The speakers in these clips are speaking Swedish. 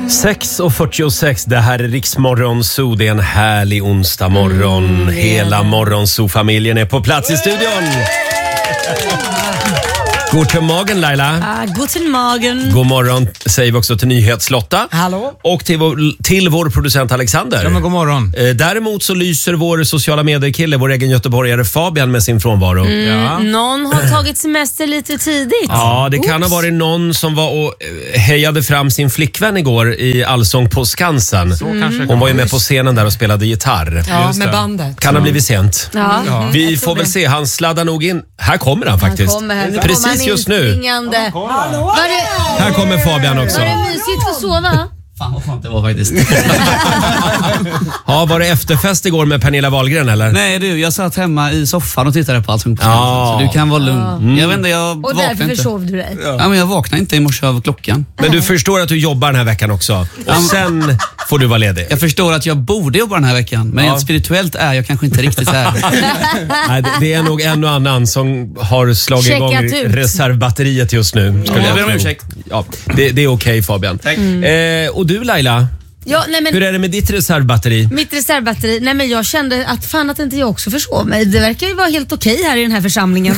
6:46, det här är Riksmorgon Zoo. Det är en härlig onsdag morgon. Hela Morgonzoo-familjen är på plats i studion. Guten Morgen Laila. Guten Morgen. God morgon säger vi också till Nyhetslotta. Hallå. Och till vår producent Alexander. Ja, men god morgon. Däremot så lyser vår sociala medier-kille, vår egen göteborgare Fabian med sin frånvaro. Någon har tagit semester lite tidigt. Ja, det kan ha varit någon som var och hejade fram sin flickvän igår i Allsång på Skansen. Hon var ju med på scenen där och spelade gitarr. Ja, med bandet. Kan ha blivit sent. Ja. Vi får väl se, han sladdar nog in. Här kommer han faktiskt. Precis just nu. Hallå. Här kommer Fabian också. Var det mysigt att sova? Fan vad skönt det var faktiskt. Ja, var det efterfest igår med Pernilla Wahlgren eller? Nej du, jag satt hemma i soffan och tittade på Allsång på Ja. så du kan vara lugn. Jag vet inte, jag Och vaknade därför inte. försov du dig. Ja, men jag vaknade inte i morse av klockan. Men du förstår att du jobbar den här veckan också. Och sen får du vara ledig. Jag förstår att jag borde jobba den här veckan, men rent spirituellt är jag kanske inte riktigt så här. Nej, det är nog en och annan som har slagit igång Checkat ut. reservbatteriet just nu. Skulle Jag ber om tro. ursäkt. Ja, det är okej Fabian. Och du Laila, Ja, nej, men hur är det med ditt reservbatteri? mitt reservbatteri, nej men jag kände att fan att inte jag också försov mig. Det verkar ju vara helt okej här i den här församlingen.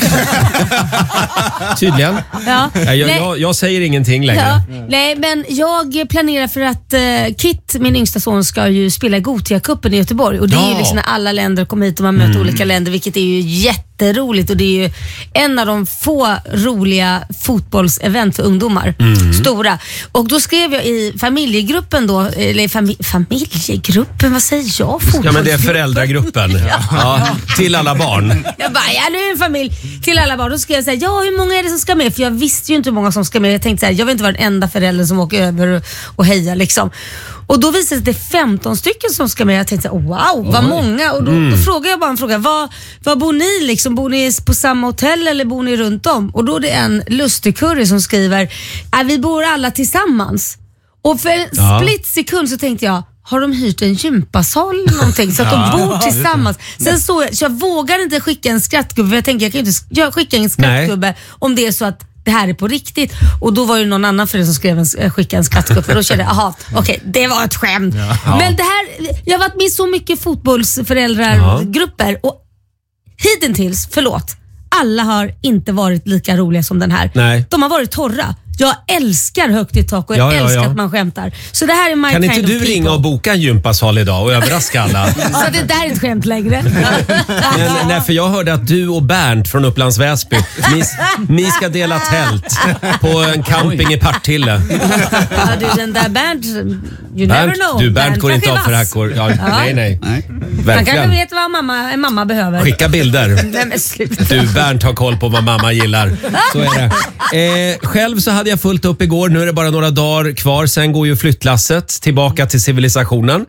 Tydligen. Ja. Jag säger ingenting längre. Ja, nej, men jag planerar för att Kit, min yngsta son, ska ju spela i Gothia-cupen i Göteborg. Och det är ju liksom när alla länder kommer hit och man möter olika länder, vilket är ju jätteroligt. Och det är ju en av de få roliga fotbollsevent för ungdomar. Stora. Och då skrev jag i familjegruppen då, eller familjegruppen, vad säger jag? Ja, men det är föräldragruppen. Ja, till alla barn. Jag bara, ja nu är en familj till alla barn. Då ska jag säga, ja hur många är det som ska med? För jag visste ju inte hur många som ska med. Jag tänkte så här, jag vill inte vara den enda föräldern som åker över och hejar liksom. Och då visade det sig att det är 15 stycken som ska med. Jag tänkte så här, wow, vad många. Och då frågar jag bara en fråga, vad bor ni liksom? Bor ni på samma hotell eller bor ni runt om? Och då är det en lustigkurre som skriver, vi bor alla tillsammans. Och för en split sekund så tänkte jag, har de hyrt en gympasal eller någonting så att de bor tillsammans? Sen så jag vågar inte skicka en skrattgubbe, för jag tänker jag kan inte skicka en skrattgubbe om det är så att det här är på riktigt. Och då var det någon annan förälder som skicka en skrattgubbe och då kände jag, okej, det var ett skämt. Men det här, jag har varit med i så mycket fotbollsföräldrargrupper och hittills, förlåt, alla har inte varit lika roliga som den här. Nej. De har varit torra. Jag älskar högt i tak och jag älskar att man skämtar. Så det här är my Kan kind inte of du people. ringa och boka en gympasal idag och överraska alla? Så det där är ett skämt längre. Nej, för jag hörde att du och Bernt från Upplands Väsby, ni ska dela tält på en camping i Partille. Ja, du, den där Bernt, you never know. Bernt går inte av för hackor. Ja, nej. Han Verkligen. kanske vet vad en mamma behöver. Skicka bilder. Nej, men sluta. Du, Bernt har koll på vad mamma gillar. Så är det. Själv så hade jag fullt upp igår. Nu är det bara några dagar kvar. Sen går ju flyttlasset tillbaka till civilisationen.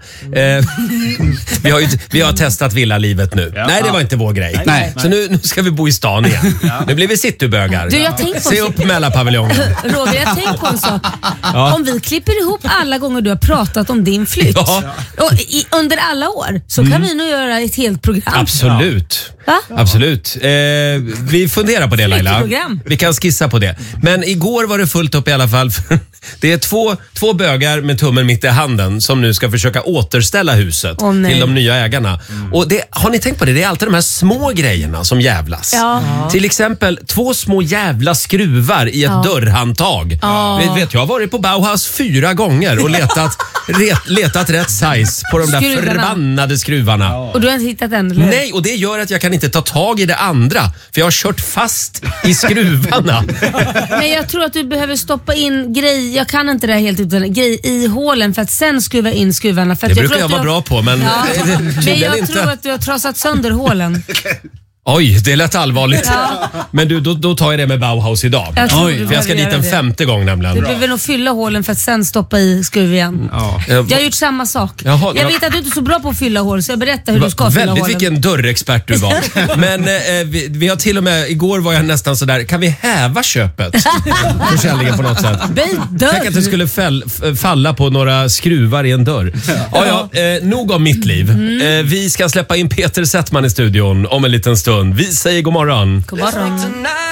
Vi har testat villalivet nu. Nej, det var inte vår grej. Nej. Så nu ska vi bo i stan igen. Nu blir vi citybögar. Du, jag tänkte på Se upp Mälarpaviljongen. Roger, jag tänkte på en sak. Om vi klipper ihop alla gånger du har pratat om din flytt och under alla år så kan vi nog göra ett helt program. Absolut. Va? Absolut. Vi funderar på det Laila. Flyttprogram. Vi kan skissa på det. Men igår var det fullt upp i alla fall. Det är två bögar med tummen mitt i handen som nu ska försöka återställa huset till de nya ägarna. Och har ni tänkt på det? Det är alltid de här små grejerna som jävlas. Ja. Till exempel 2 små jävla skruvar i ett dörrhandtag. Jag har varit på Bauhaus 4 gånger och letat rätt size på de där förbannade skruvarna. Och du har inte hittat den? Eller? Nej, och det gör att jag kan inte ta tag i det andra. För jag har kört fast i skruvarna. Men jag tror att du behöver stoppa in jag kan inte det här helt utan grej i hålen för att sen skruva in skruvarna. För Det att brukar jag vara bra på, men men jag inte. tror att du har trasat sönder hålen. Oj, det lät allvarligt. Men du, då tar jag det med Bauhaus idag. För jag ska dit en 5:e gång nämligen. Du behöver nog fylla hålen för att sen stoppa i skruv igen. Jag har gjort samma sak. Jag vet att du inte är så bra på att fylla hål, så jag berättar hur du ska fylla hålen. Vilken dörrexpert du var. Men vi har till och med, igår var jag nästan sådär, kan vi häva köpet? Försäljningen på något sätt. Tänk att det skulle falla på några skruvar i en dörr. Nog om mitt liv. Vi ska släppa in Peter Settman i studion om en liten stund. Vi säger god morgon. God morgon.